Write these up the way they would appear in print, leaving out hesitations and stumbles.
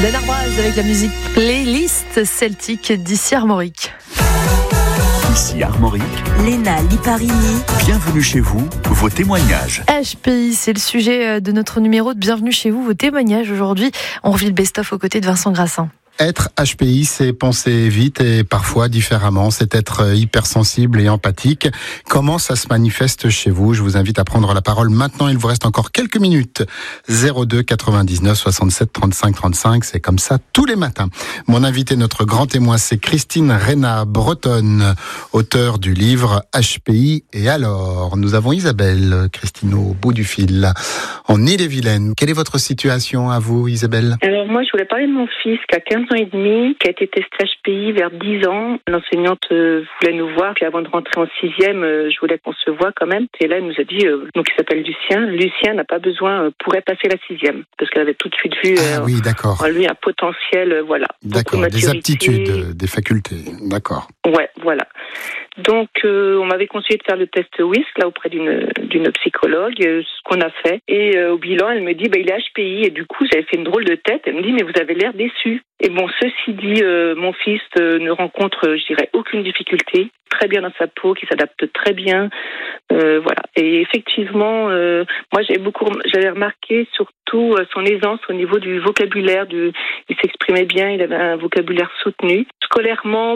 Dan Arbraz avec la musique playlist celtique d'ici Armorique. Ici Armorique, Léna Liparini. Bienvenue chez vous, vos témoignages. HPI, c'est le sujet de notre numéro de Bienvenue chez vous, vos témoignages. Aujourd'hui, on revit le best-of aux côtés de Vincent Grassin. Être HPI, c'est penser vite et parfois différemment. C'est être hypersensible et empathique. Comment ça se manifeste chez vous? Je vous invite à prendre la parole maintenant. Il vous reste encore quelques minutes. 02 99 67 35 35. C'est comme ça tous les matins. Mon invité, notre grand témoin, c'est Christine Reyna, bretonne, auteure du livre HPI et alors. Nous avons Isabelle, Christine, au bout du fil, en Ille-et-Vilaine. Quelle est votre situation à vous, Isabelle? Alors moi, je voulais parler de mon fils qui a 15 ans et demi, qui a été testé HPI vers 10 ans. L'enseignante voulait nous voir, puis avant de rentrer en 6e, je voulais qu'on se voie quand même. Et là, elle nous a dit, donc il s'appelle Lucien. Lucien n'a pas besoin, pourrait passer la 6e, parce qu'elle avait tout de suite vu oui, d'accord. en lui un potentiel, voilà. D'accord, des aptitudes, des facultés, d'accord. Ouais, voilà. Donc, on m'avait conseillé de faire le test WISC, là, auprès d'une psychologue, ce qu'on a fait. Et au bilan, elle me dit, il est HPI. Et du coup, j'avais fait une drôle de tête. Elle me dit, mais vous avez l'air déçu. Et bon, ceci dit, mon fils ne rencontre, je dirais, aucune difficulté. Très bien dans sa peau, qui s'adapte très bien. Voilà. Et effectivement, moi, j'avais remarqué surtout son aisance au niveau du vocabulaire. Il s'exprimait bien, il avait un vocabulaire soutenu. Scolairement,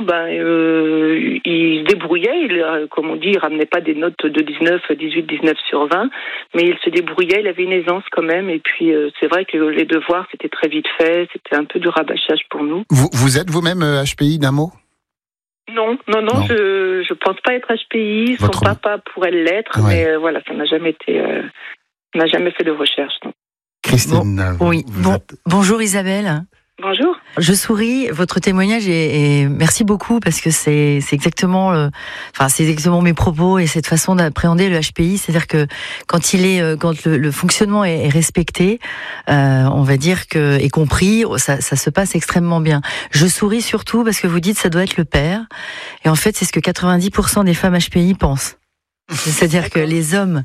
il se débrouillait. Comme on dit, il ramenait pas des notes de 18, 19 sur 20, mais il se débrouillait, il avait une aisance quand même. Et puis, c'est vrai que les devoirs, c'était très vite fait. C'était un peu du rabâchage pour nous. Vous êtes vous-même HPI d'un mot? Non, je pense pas être HPI. Son papa pourrait l'être, ouais. Mais voilà, ça n'a jamais été, on n'a jamais fait de recherche. Non. Christine, Bonjour Isabelle. Bonjour. Je souris. Votre témoignage et merci beaucoup parce que c'est exactement, c'est exactement mes propos et cette façon d'appréhender le HPI, c'est-à-dire que quand le fonctionnement est respecté, on va dire que est compris, ça se passe extrêmement bien. Je souris surtout parce que vous dites ça doit être le père et en fait c'est ce que 90% des femmes HPI pensent. C'est-à-dire que les hommes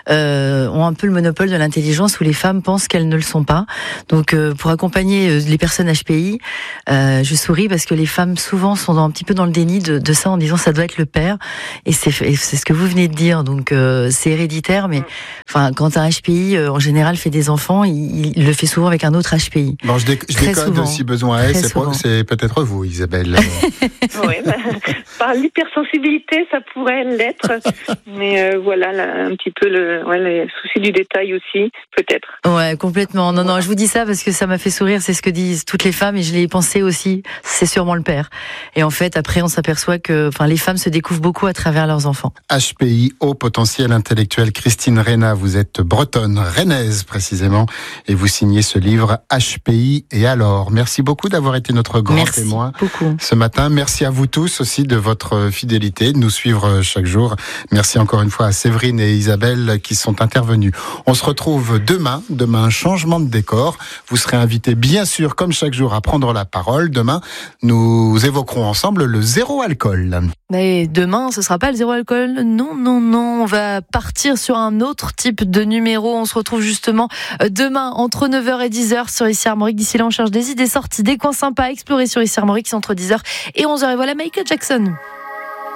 ont un peu le monopole de l'intelligence où les femmes pensent qu'elles ne le sont pas. Donc pour accompagner les personnes HPI, je souris parce que les femmes souvent sont un petit peu dans le déni de ça en disant ça doit être le père et c'est ce que vous venez de dire. Donc c'est héréditaire, mais quand un HPI en général fait des enfants, il le fait souvent avec un autre HPI. Bon, je décode souvent, si besoin est. C'est peut-être vous, Isabelle. Oui, par l'hypersensibilité, ça pourrait l'être. Mais voilà, là, un petit peu les soucis du détail aussi, peut-être. Ouais, complètement. Non, je vous dis ça parce que ça m'a fait sourire. C'est ce que disent toutes les femmes et je l'ai pensé aussi. C'est sûrement le père. Et en fait, après, on s'aperçoit que, les femmes se découvrent beaucoup à travers leurs enfants. HPI, haut potentiel intellectuel. Christine Reyna, vous êtes bretonne, rennaise précisément, et vous signez ce livre HPI et alors. Merci beaucoup d'avoir été notre grand témoin ce matin. Merci à vous tous aussi de votre fidélité, de nous suivre chaque jour. Merci encore une fois à Séverine et Isabelle qui sont intervenues. On se retrouve demain, changement de décor. Vous serez invités bien sûr, comme chaque jour, à prendre la parole. Demain, nous évoquerons ensemble le zéro alcool. Mais demain, ce sera pas le zéro alcool. Non. On va partir sur un autre type de numéro. On se retrouve justement demain entre 9h et 10h sur Ici Armorique. D'ici là, on cherche des idées sorties, des coins sympas à explorer sur Ici Armorique. C'est entre 10h et 11h. Et voilà Michael Jackson.